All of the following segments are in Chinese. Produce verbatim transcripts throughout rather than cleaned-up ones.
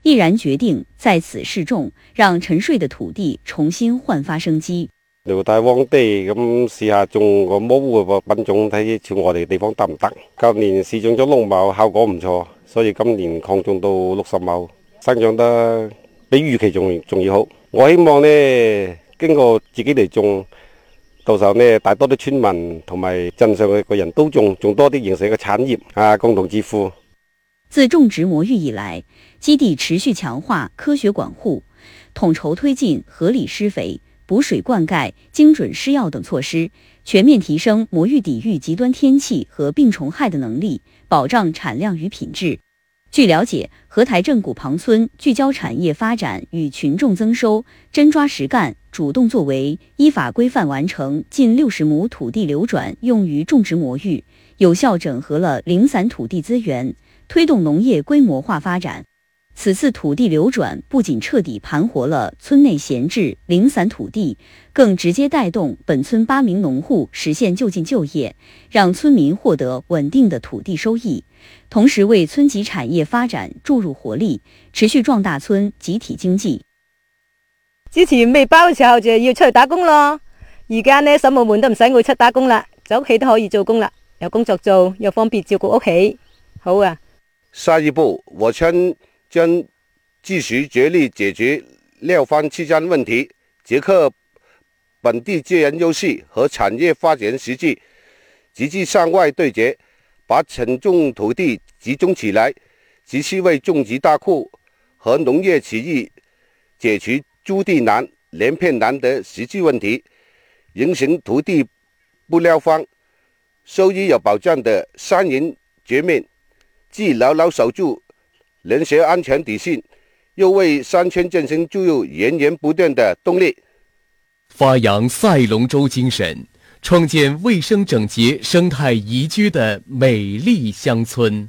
毅然決定在此試種，讓沉睡的土地重新煥發生機。 遼大荒地咁試下種個蘑菇嘅品種，睇似我哋地方得唔得？舊年試種咗龍茅，效果唔錯，所以今年擴種到六十畝，生長得比預期仲仲要好。我希望呢，經過自己嚟種，到時候呢，大多啲村民同埋鎮上嘅個人都種，種多啲形成一個產業啊，共同致富。 自種植魔芋以來，基地持續強化科學管護，統籌推進合理施肥、補水灌溉、精準施藥等措施，全面提升魔芋抵禦極端天氣和病蟲害的能力，保障產量與品質。據了解，荷台鎮古旁村聚焦產業發展與群眾增收，真抓實幹，主動作為，依法規範完成近六十畝土地流轉用於種植魔芋，有效整合了零散土地資源，推動農業規模化發展。此次土地流轉不僅徹底盤活了村內閒置零散土地，更直接帶動本村八名農戶實現就近就業，讓村民獲得穩定的土地收益，同時為村級產業發展注入活力，持續壯大村集體經濟。 之前未包嘅時候就要出去打工咯，而家呢，守門門都唔使我出打工啦，在屋企都可以做工啦，有工作做又方便照顧屋企，好啊。 下一步，我村將繼續竭力解決廖方期間問題，結合本地資源優勢和產業發展實際，積極向外對接，把沉重土地集中起來，持續為種植大戶和農業企業解決租地難、連片難的實際問題，形成土地不廖方、收益有保障的三贏局面，既牢牢守住人身安全底線，又為山村振興注入源源不斷的動力。 發揚賽龍舟精神，創建衛生整潔、生態宜居的美麗鄉村。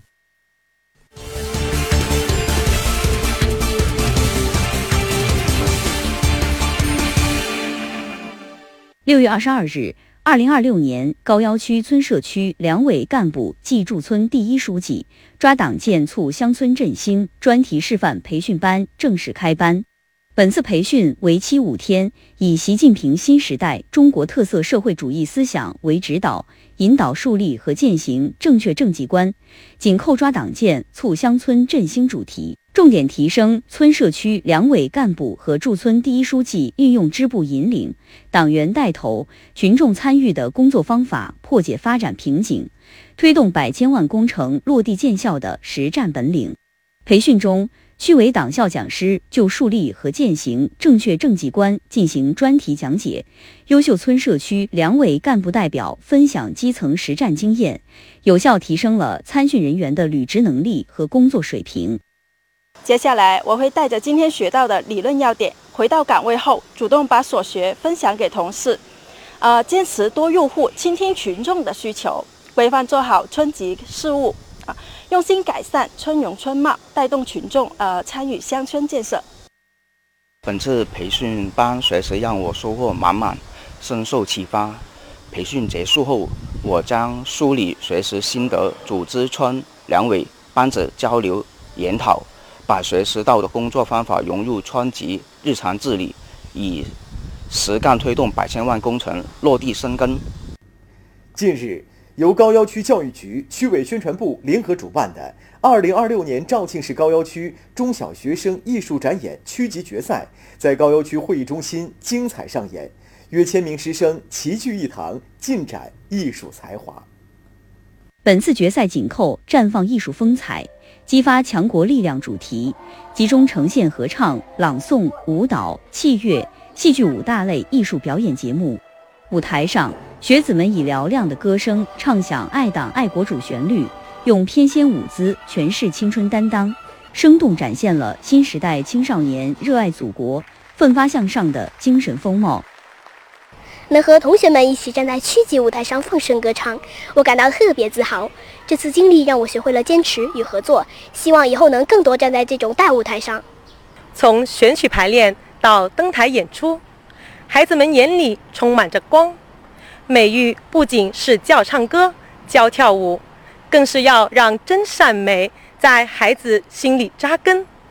六月二十二日，二零二六年高要區村社區兩委幹部暨駐村第一書記抓黨建促鄉村振興專題示範培訓班正式開班。本次培訓為期五天，以習近平新時代中國特色社會主義思想為指導，引導樹立和踐行正確政績觀，緊扣抓黨建促鄉村振興主題，重點提升村社區兩委幹部和駐村第一書記運用支部引領、黨員帶頭、群眾參與的工作方法，破解發展瓶頸，推動百千萬工程落地見效的實戰本領。培訓中，區委黨校講師就樹立和踐行正確政績觀進行專題講解，優秀村社區兩委幹部代表分享基層實戰經驗，有效提升了參訓人員的履職能力和工作水平。 接下來我會帶着今天學到的理論要點，回到崗位後主動把所學分享給同事，呃，堅持多入戶，傾聽群眾的需求，規範做好村級事務，啊，用心改善村容村貌，帶動群眾呃參與鄉村建設。 本次培訓班確實讓我收穫滿滿，深受啟發。培訓結束後，我將梳理學習心得，組織村兩委班子交流研討，把學習到的工作方法融入村級日常治理，以實幹推動百千萬工程落地生根。 近日，由高要區教育局、區委宣傳部聯合主辦的二零二六年肇慶市高要區中小學生藝術展演區級決賽，在高要區會議中心精彩上演，約千名師生齊聚一堂，盡展藝術才華。 本次決賽緊扣綻放藝術風采、激發強國力量主題，集中呈現合唱、朗誦、舞蹈、器樂、戲劇五大類藝術表演節目。舞台上，學子們以嘹亮的歌聲唱響愛黨愛國主旋律，用翩跹舞姿詮釋青春擔當，生動展現了新時代青少年熱愛祖國、奮發向上的精神風貌。 能和同學們一起站在區級舞台上放聲歌唱，我感到特別自豪。這次經歷讓我學會了堅持與合作，希望以後能更多站在這種大舞台上。 從選曲排練到登台演出，孩子們眼裡充滿着光。美育不僅是教唱歌、教跳舞，更是要讓真善美在孩子心裡扎根。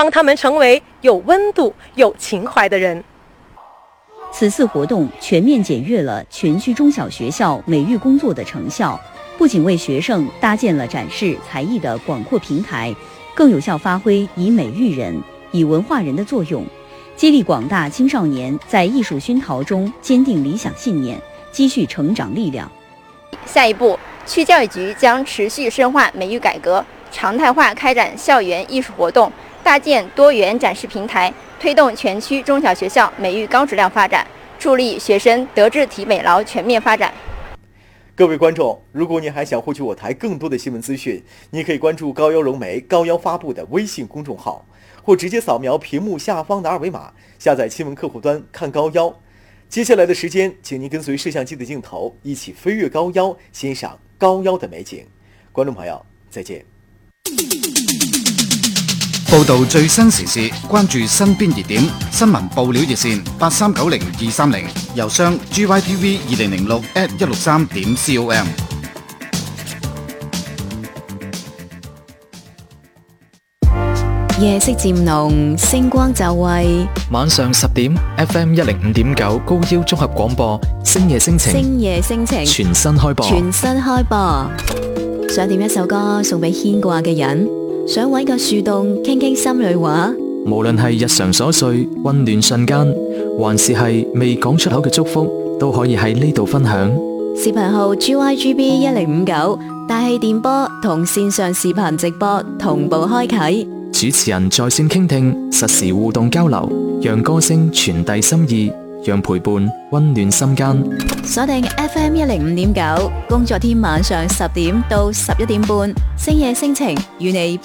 帮他们成为有温度、有情怀的人。 此次活动全面检阅了全区中小学校美育工作的成效，不仅为学生搭建了展示才艺的广阔平台，更有效发挥以美育人、以文化人的作用，激励广大青少年在艺术熏陶中坚定理想信念，积蓄成长力量。 下一步，区教育局将持续深化美育改革，常态化开展校园艺术活动，搭建多元展示平台，推动全区中小学校美育高质量发展，助力学生德智体美劳全面发展。 各位观众，如果你还想获取我台更多的新闻资讯，你可以关注高腰融媒高腰发布的微信公众号，或直接扫描屏幕下方的二维码，下载新闻客户端看高腰。接下来的时间，请您跟随摄像机的镜头，一起飞越高腰，欣赏高腰的美景。观众朋友，再见。 報導最新時事，關注身邊熱點，新聞報料熱線八三九零二三零，郵箱 g y t v 二零零六 at 一六三點 com。 夜色漸濃，星光就位。 晚上十點 ，F M 一零五點九高腰綜合廣播，星夜星情， 星夜星情， 全新開播， 全新開播。想點一首歌送俾牽掛嘅人，想搵個樹洞傾傾心裏話。 無論係日常瑣碎、溫暖瞬間，還是係未講出口嘅祝福，都可以喺呢度分享。 視頻號 G Y G B 一零五九，大氣電波同線上視頻直播同步開啟。 主持人在線傾聽，實時互動交流，讓歌聲傳遞心意，讓陪伴溫暖心間。 鎖定 F M 一零五點九，工作天晚上十點到十一點半，星夜星情與你